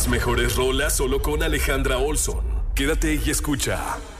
Las mejores rolas solo con Alejandra Olson. Quédate y escucha